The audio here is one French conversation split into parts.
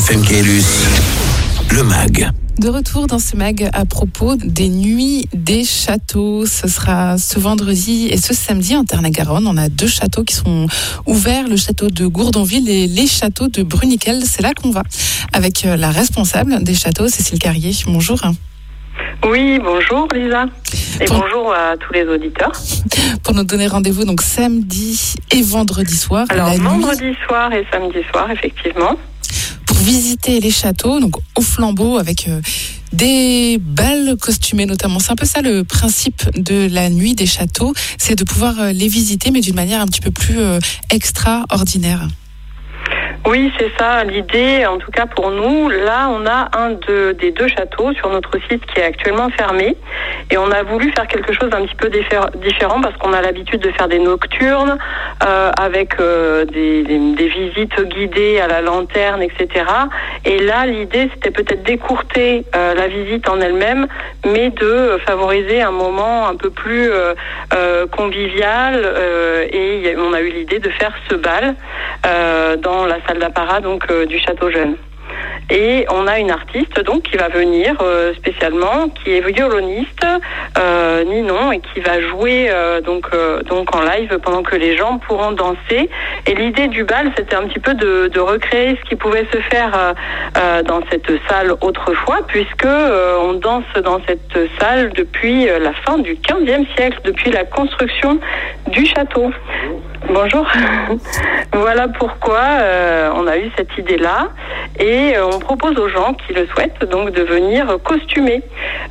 FM KLUS, le MAG. De retour dans ce MAG à propos des nuits des châteaux. Ce sera ce vendredi et ce samedi en Tarn-et-Garonne. On a 2 châteaux qui sont ouverts, le château de Gourdonville et les châteaux de Bruniquel. C'est là qu'on va avec la responsable des châteaux, Cécile Carrier. Bonjour. Oui, bonjour Lisa. Et bonjour à tous les auditeurs. Pour nous donner rendez-vous donc samedi et vendredi soir. Alors vendredi soir et samedi soir, effectivement. Pour visiter les châteaux, donc au flambeau avec des bals costumés notamment. C'est un peu ça le principe de la nuit des châteaux, c'est de pouvoir les visiter mais d'une manière un petit peu plus extraordinaire. Oui, c'est ça l'idée, en tout cas pour nous. Là, on a des 2 châteaux sur notre site qui est actuellement fermé. Et on a voulu faire quelque chose d'un petit peu différent parce qu'on a l'habitude de faire des nocturnes avec des visites guidées à la lanterne, etc. Et là, l'idée, c'était peut-être d'écourter la visite en elle-même, mais de favoriser un moment un peu plus convivial. Et on a eu l'idée de faire ce bal dans la salle d'apparat donc du Château Jeune. Et on a une artiste donc qui va venir spécialement, qui est violoniste, Ninon, et qui va jouer donc en live pendant que les gens pourront danser. Et l'idée du bal, c'était un petit peu de recréer ce qui pouvait se faire dans cette salle autrefois, puisque on danse dans cette salle depuis la fin du XVe siècle, depuis la construction du château. Bonjour. Voilà pourquoi on a eu cette idée-là et on propose aux gens qui le souhaitent donc de venir costumer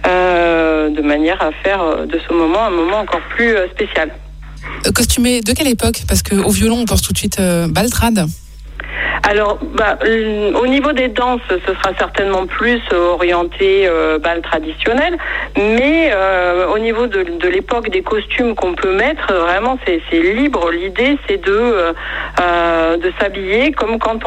de manière à faire de ce moment un moment encore plus spécial. Costumé de quelle époque ? Parce qu'au violon, on pense tout de suite baltrade. Alors, au niveau des danses, ce sera certainement plus orienté bal traditionnel, mais au niveau de l'époque des costumes qu'on peut mettre, vraiment c'est libre. L'idée c'est de s'habiller comme quand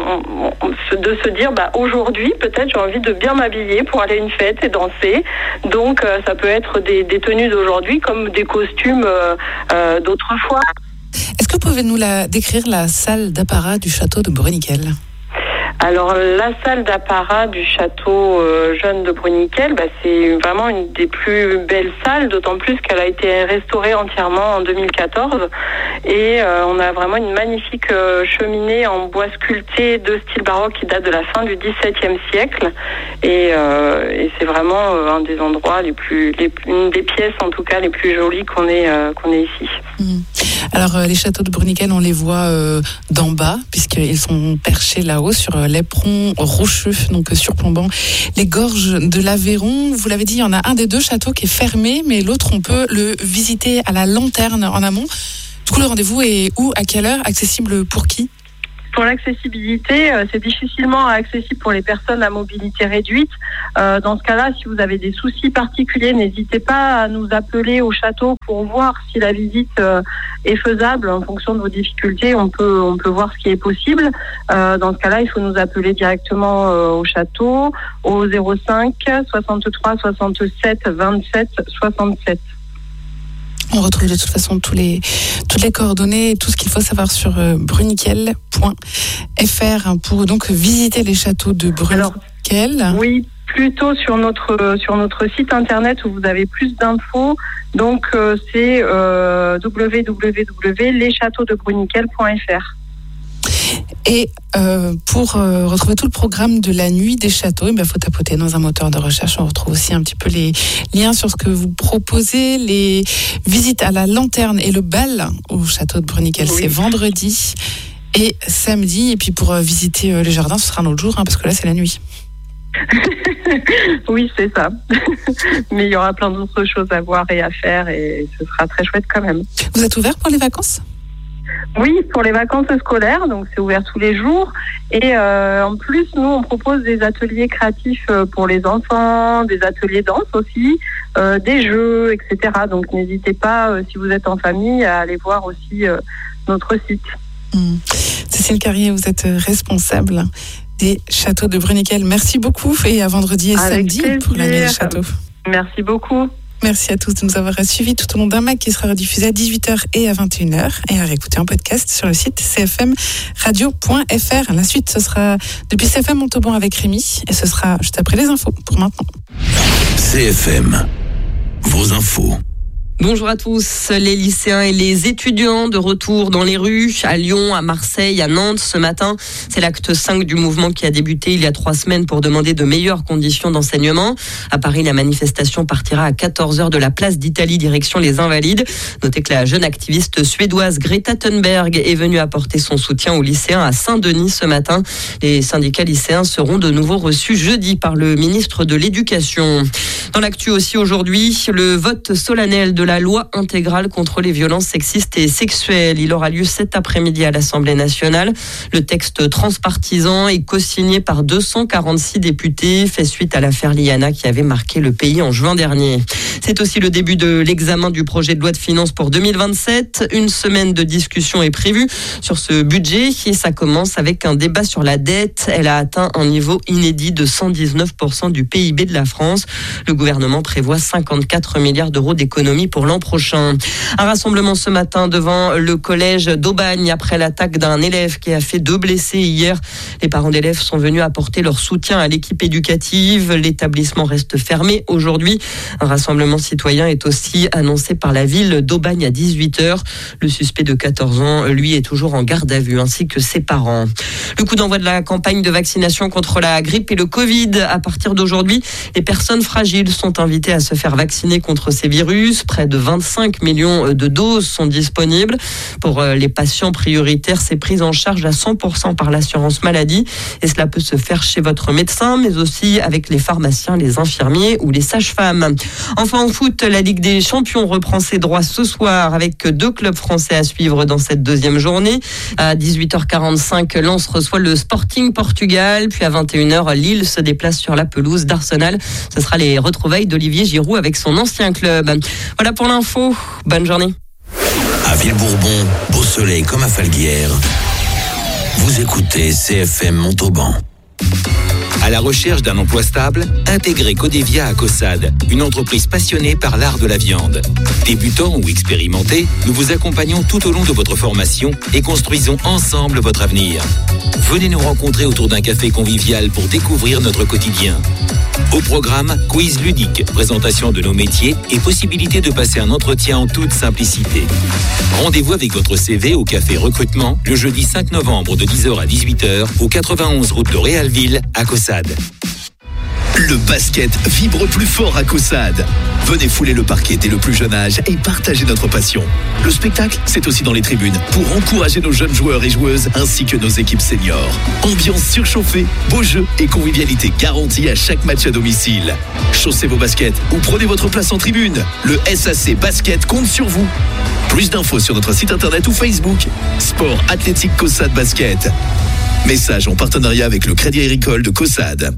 de se dire aujourd'hui peut-être j'ai envie de bien m'habiller pour aller à une fête et danser. Donc ça peut être des tenues d'aujourd'hui comme des costumes d'autrefois. Est-ce que vous pouvez nous décrire la salle d'apparat du château de Bruniquel ? Alors la salle d'apparat du château Jeune de Bruniquel, c'est vraiment une des plus belles salles, d'autant plus qu'elle a été restaurée entièrement en 2014 et on a vraiment une magnifique cheminée en bois sculpté de style baroque qui date de la fin du XVIIe siècle et c'est vraiment un des endroits une des pièces en tout cas les plus jolies qu'on ait ici. Alors les châteaux de Bruniquel, on les voit d'en bas puisqu'ils sont perchés là-haut sur l'éperon rocheux, donc surplombant les gorges de l'Aveyron. Vous l'avez dit, il y en a un des 2 châteaux qui est fermé, mais l'autre, on peut le visiter à la lanterne en amont. Du coup, le rendez-vous est où, à quelle heure, accessible pour qui ? Pour l'accessibilité, c'est difficilement accessible pour les personnes à mobilité réduite. Dans ce cas-là, si vous avez des soucis particuliers, n'hésitez pas à nous appeler au château pour voir si la visite est faisable en fonction de vos difficultés. On peut voir ce qui est possible. Dans ce cas-là, il faut nous appeler directement au château au 05 63 67 27 67. On retrouve de toute façon toutes les coordonnées et tout ce qu'il faut savoir sur bruniquel.fr pour donc visiter les châteaux de Bruniquel. Alors, oui, plutôt sur notre site internet où vous avez plus d'infos. Donc c'est www.leschâteaudesbruniquel.fr. Et pour retrouver tout le programme de la nuit des châteaux, il faut tapoter dans un moteur de recherche. On retrouve aussi un petit peu les liens sur ce que vous proposez, les visites à la lanterne et le bal au château de Bruniquel. Oui. C'est vendredi et samedi. Et puis pour visiter les jardins, ce sera un autre jour, parce que là, c'est la nuit. Oui, c'est ça. Mais il y aura plein d'autres choses à voir et à faire et ce sera très chouette quand même. Vous êtes ouvert pour les vacances ? Oui, pour les vacances scolaires, donc c'est ouvert tous les jours. Et en plus, nous, on propose des ateliers créatifs pour les enfants, des ateliers danse aussi, des jeux, etc. Donc n'hésitez pas, si vous êtes en famille, à aller voir aussi notre site. Cécile Carrier, vous êtes responsable des châteaux de Bruniquel. Merci beaucoup et à vendredi et samedi pour la nuit des châteaux. Merci beaucoup. Merci à tous de nous avoir suivis tout au long d'un MAG qui sera rediffusé à 18h et à 21h et à réécouter en podcast sur le site cfmradio.fr. La suite, ce sera depuis CFM Montauban avec Rémi et ce sera juste après les infos pour maintenant. CFM, vos infos. Bonjour à tous. Les lycéens et les étudiants de retour dans les rues à Lyon, à Marseille, à Nantes ce matin. C'est l'acte 5 du mouvement qui a débuté il y a 3 semaines pour demander de meilleures conditions d'enseignement. À Paris, la manifestation partira à 14h de la place d'Italie direction les Invalides. Notez que la jeune activiste suédoise Greta Thunberg est venue apporter son soutien aux lycéens à Saint-Denis ce matin. Les syndicats lycéens seront de nouveau reçus jeudi par le ministre de l'Éducation. Dans l'actu aussi aujourd'hui, le vote solennel de la loi intégrale contre les violences sexistes et sexuelles. Il aura lieu cet après-midi à l'Assemblée nationale. Le texte transpartisan est co-signé par 246 députés, fait suite à l'affaire Liana qui avait marqué le pays en juin dernier. C'est aussi le début de l'examen du projet de loi de finances pour 2027. Une semaine de discussion est prévue sur ce budget et ça commence avec un débat sur la dette. Elle a atteint un niveau inédit de 119% du PIB de la France. Le gouvernement prévoit 54 milliards d'euros d'économies pour l'an prochain. Un rassemblement ce matin devant le collège d'Aubagne après l'attaque d'un élève qui a fait 2 blessés hier. Les parents d'élèves sont venus apporter leur soutien à l'équipe éducative. L'établissement reste fermé aujourd'hui. Un rassemblement citoyen est aussi annoncé par la ville d'Aubagne à 18h. Le suspect de 14 ans, lui, est toujours en garde à vue, ainsi que ses parents. Le coup d'envoi de la campagne de vaccination contre la grippe et le Covid. À partir d'aujourd'hui, les personnes fragiles sont invitées à se faire vacciner contre ces virus. Près de 25 millions de doses sont disponibles. Pour les patients prioritaires, c'est pris en charge à 100% par l'assurance maladie. Et cela peut se faire chez votre médecin, mais aussi avec les pharmaciens, les infirmiers ou les sages-femmes. Enfin, en foot, la Ligue des Champions reprend ses droits ce soir avec 2 clubs français à suivre dans cette deuxième journée. À 18h45, Lens reçoit le Sporting Portugal. Puis à 21h, Lille se déplace sur la pelouse d'Arsenal. Ce sera les retrouvailles d'Olivier Giroud avec son ancien club. Voilà pour l'info. Bonne journée. À Villebourbon, beau soleil comme à Falguière. Vous écoutez CFM Montauban. À la recherche d'un emploi stable, intégrez Codevia à Caussade, une entreprise passionnée par l'art de la viande. Débutants ou expérimentés, nous vous accompagnons tout au long de votre formation et construisons ensemble votre avenir. Venez nous rencontrer autour d'un café convivial pour découvrir notre quotidien. Au programme, quiz ludique, présentation de nos métiers et possibilité de passer un entretien en toute simplicité. Rendez-vous avec votre CV au Café Recrutement le jeudi 5 novembre de 10h à 18h au 91 route de Réalville à Caussade. Le basket vibre plus fort à Caussade. Venez fouler le parquet dès le plus jeune âge et partager notre passion. Le spectacle, c'est aussi dans les tribunes pour encourager nos jeunes joueurs et joueuses ainsi que nos équipes seniors. Ambiance surchauffée, beaux jeux et convivialité garantie à chaque match à domicile. Chaussez vos baskets ou prenez votre place en tribune. Le SAC Basket compte sur vous. Plus d'infos sur notre site internet ou Facebook. Sport Athlétique Caussade Basket. Message en partenariat avec le Crédit Agricole de Caussade.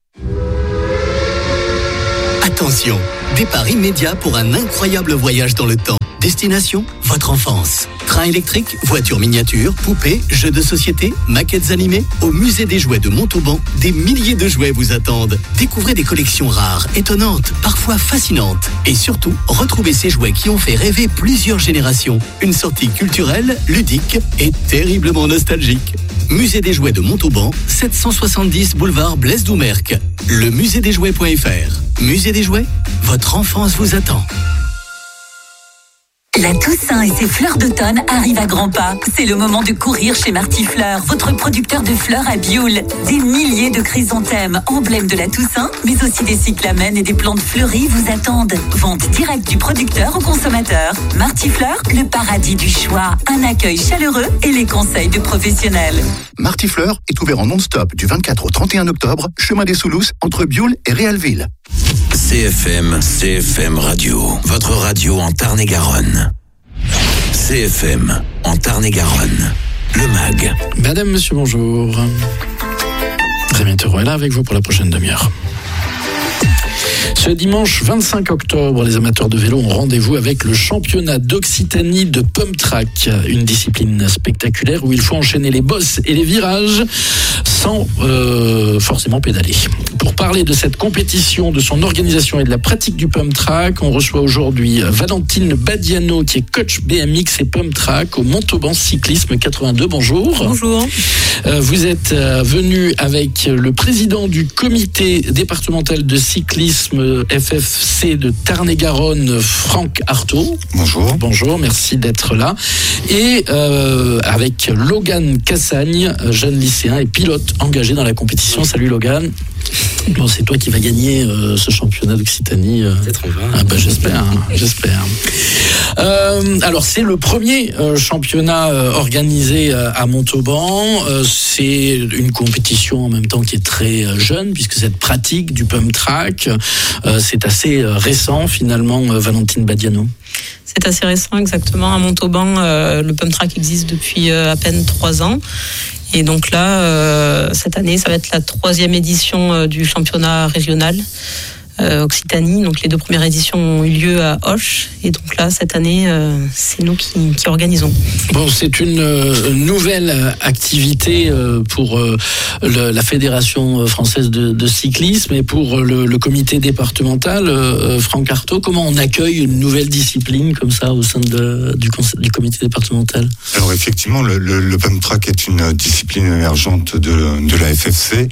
Attention, départ immédiat pour un incroyable voyage dans le temps. Destination, votre enfance. Train électrique, voitures miniatures, poupées, jeux de société, maquettes animées. Au musée des jouets de Montauban, des milliers de jouets vous attendent. Découvrez des collections rares, étonnantes, parfois fascinantes. Et surtout, retrouvez ces jouets qui ont fait rêver plusieurs générations. Une sortie culturelle, ludique et terriblement nostalgique. Musée des jouets de Montauban, 770 boulevard Blaise Doumerc. Le musédesjouets.fr. Musée des jouets, votre enfance vous attend. La Toussaint et ses fleurs d'automne arrivent à grands pas. C'est le moment de courir chez Martifleur, votre producteur de fleurs à Bioul. Des milliers de chrysanthèmes, emblèmes de la Toussaint, mais aussi des cyclamènes et des plantes fleuries vous attendent. Vente directe du producteur au consommateur. Martifleur, le paradis du choix. Un accueil chaleureux et les conseils de professionnels. Martifleur est ouvert en non-stop du 24 au 31 octobre, chemin des Soulous, entre Bioul et Réalville. CFM Radio, votre radio en Tarn-et-Garonne. CFM en Tarn-et-Garonne, le MAG. Madame, monsieur, bonjour. Rémi Thérault est là avec vous pour la prochaine demi-heure. Ce dimanche 25 octobre, les amateurs de vélo ont rendez-vous avec le championnat d'Occitanie de Pump Track, une discipline spectaculaire où il faut enchaîner les bosses et les virages sans forcément pédaler. Pour parler de cette compétition, de son organisation et de la pratique du pump track, on reçoit aujourd'hui Valentine Badiano, qui est coach BMX et pump track au Montauban Cyclisme 82. Bonjour. Bonjour. Vous êtes venu avec le président du comité départemental de cyclisme FFC de Tarn-et-Garonne, Franck Artaud. Bonjour. Bonjour, merci d'être là. Et avec Logan Cassagne, jeune lycéen et pilote engagé dans la compétition. Salut Logan. Bon, c'est toi qui vas gagner ce championnat d'Occitanie. Peut-être on va. Ah bah, j'espère. Alors c'est le premier championnat organisé à Montauban. C'est une compétition en même temps qui est très jeune, puisque cette pratique du pump track, c'est assez récent finalement, Valentine Badiano. C'est assez récent, exactement. À Montauban, le pump track existe depuis à peine 3 ans. Et donc là, cette année, ça va être la 3e édition du championnat régional Occitanie. Donc les 2 premières éditions ont eu lieu à Auch. Et donc là, cette année, c'est nous qui organisons. Bon, c'est une nouvelle activité pour la Fédération française de cyclisme et pour le comité départemental. Franck Artaud, comment on accueille une nouvelle discipline comme ça au sein du comité départemental? Alors effectivement, le pump track est une discipline émergente de la FFC.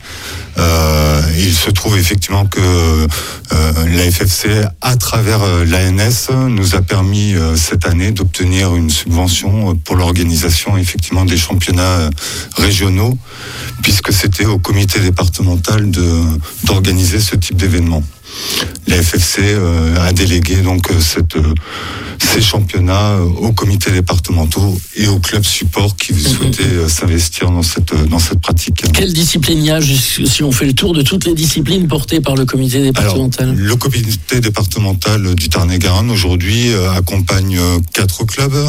Il se trouve effectivement que la FFC, à travers l'ANS, nous a permis cette année d'obtenir une subvention pour l'organisation effectivement des championnats régionaux, puisque c'était au comité départemental d'organiser ce type d'événement. La FFC a délégué donc ces championnats aux comités départementaux et aux clubs supports qui souhaitaient s'investir dans cette pratique. Quelle discipline il y a, si on fait le tour de toutes les disciplines portées par le comité départemental? Alors, le comité départemental du Tarn-et-Garonne aujourd'hui accompagne 4 clubs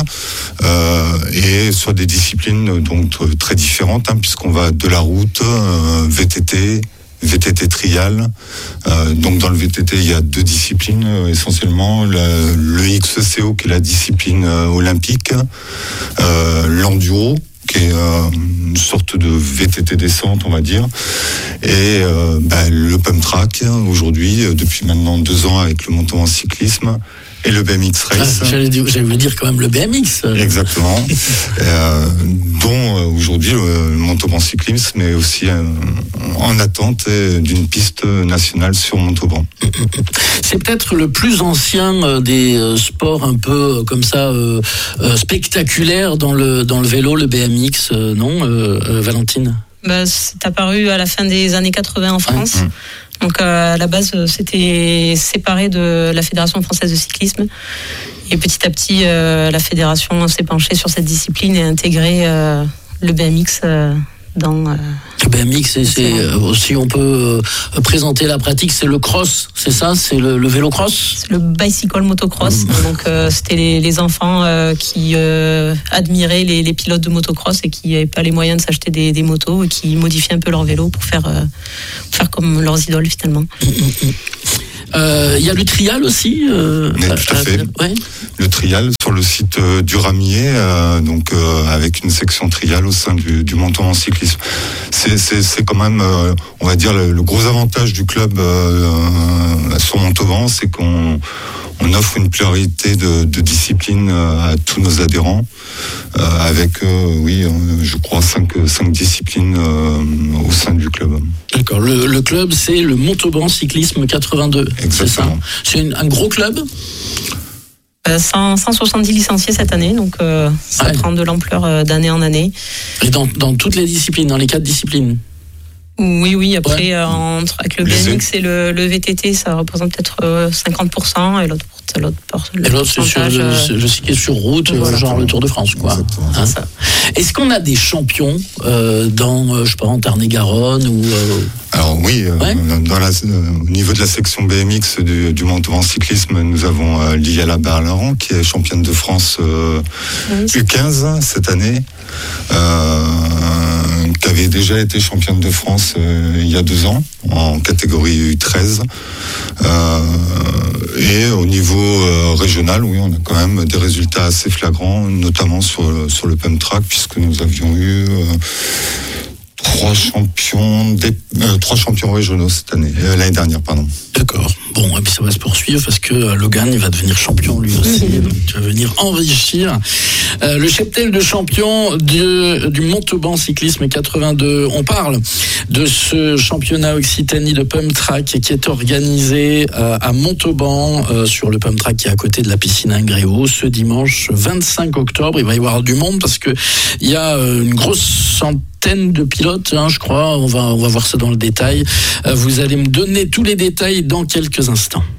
et sur des disciplines donc très différentes, puisqu'on va de la route, VTT trial. Donc dans le VTT, il y a 2 disciplines essentiellement, le XCO qui est la discipline olympique, l'enduro qui est une sorte de VTT descente, on va dire, et le pump track aujourd'hui depuis maintenant 2 ans avec le Montauban Cyclisme et le BMX Race. J'allais vous dire quand même le BMX. Exactement. Dont aujourd'hui le Montauban Cyclisme est aussi en attente d'une piste nationale sur Montauban. C'est peut-être le plus ancien des sports un peu comme ça spectaculaires dans le vélo, le BMX, non, Valentine? C'est apparu à la fin des années 80 en France. Donc à la base, c'était séparé de la Fédération française de cyclisme. Et petit à petit, la fédération s'est penchée sur cette discipline et a intégré le BMX dans... Le BMX, c'est aussi, on peut présenter la pratique, c'est le cross, c'est ça? C'est le vélo cross? C'est le bicycle motocross. Donc c'était les enfants qui admiraient les pilotes de motocross et qui n'avaient pas les moyens de s'acheter des motos et qui modifiaient un peu leur vélo pour faire comme leurs idoles finalement. Il y a le trial aussi. Tout à fait. Ouais. Le trial sur le site du Ramier, donc avec une section trial au sein du Montauban Cyclisme. C'est quand même, on va dire, le gros avantage du club sur Montauban, c'est qu'on offre une pluralité de disciplines à tous nos adhérents, avec, je crois, 5 disciplines au sein du club. D'accord. Le club, c'est le Montauban Cyclisme 82. Exactement. C'est un gros club? 170 licenciés cette année, donc ça prend de l'ampleur d'année en année. Et dans toutes les disciplines, dans les 4 disciplines? Oui. Après, avec le BMX et le VTT, ça représente peut-être 50%, et l'autre c'est sur le cycle sur route, genre le Tour de France, quoi. Ça. Est-ce qu'on a des champions dans, en Tarn-et-Garonne ou Alors oui, au niveau de la section BMX du Montauban Cyclisme, nous avons Liliana Berlaran qui est championne de France U15 cette année, qui avait déjà été championne de France il y a 2 ans en catégorie U13. Et au niveau régional, oui, on a quand même des résultats assez flagrants, notamment sur le pump track, puisque nous avions eu 3 champions régionaux cette année, l'année dernière, pardon. D'accord. Bon, et puis ça va se poursuivre parce que Logan, il va devenir champion lui aussi. Donc tu vas venir enrichir le cheptel de champion du Montauban Cyclisme 82. On parle de ce championnat Occitanie de pump track qui est organisé à Montauban sur le pump track qui est à côté de la piscine Ingréo ce dimanche 25 octobre. Il va y avoir du monde parce que il y a une grosse centaine de pilotes, je crois. On va voir ça dans le détail. Vous allez me donner tous les détails dans quelques instants.